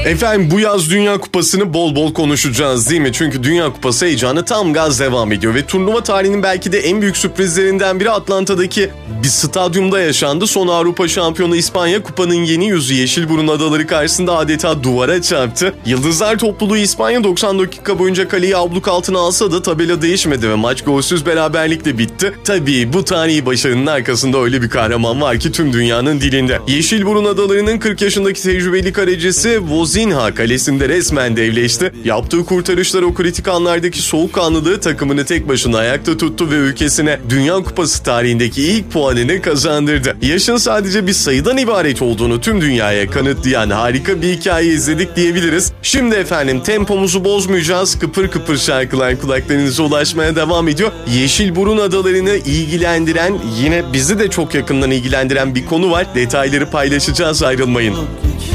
Efendim bu yaz Dünya Kupası'nı bol bol konuşacağız değil mi? Çünkü Dünya Kupası heyecanı tam gaz devam ediyor ve turnuva tarihinin belki de en büyük sürprizlerinden biri Atlanta'daki bir stadyumda yaşandı. Son Avrupa şampiyonu İspanya kupanın yeni yüzü Yeşilburun Adaları karşısında adeta duvara çarptı. Yıldızlar topluluğu İspanya 90 dakika boyunca kaleyi abluk altına alsa da tabela değişmedi ve maç golsüz beraberlikle bitti. Tabii bu tarihi başarının arkasında öyle bir kahraman var ki tüm dünyanın dilinde. Yeşilburun Adaları'nın 40 yaşındaki tecrübeli kalecisi Vozinha kalesinde resmen devleşti. Yaptığı kurtarışlar o kritik anlardaki soğukkanlılığı takımını tek başına ayakta tuttu ve ülkesine Dünya Kupası tarihindeki ilk puanını kazandırdı. Yaşın sadece bir sayıdan ibaret olduğunu tüm dünyaya kanıtlayan harika bir hikaye izledik diyebiliriz. Şimdi efendim tempomuzu bozmayacağız. Kıpır kıpır şarkılar kulaklarınıza ulaşmaya devam ediyor. Yeşilburun Adaları'nı ilgilendiren, yine bizi de çok yakından ilgilendiren bir konu var. Detayları paylaşacağız, ayrılmayın.